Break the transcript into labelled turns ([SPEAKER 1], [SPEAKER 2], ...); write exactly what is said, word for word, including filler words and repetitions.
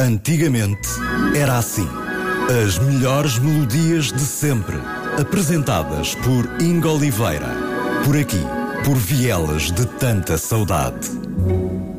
[SPEAKER 1] Antigamente era assim. As melhores melodias de sempre, apresentadas por Ingo Oliveira. Por aqui, por vielas de tanta saudade.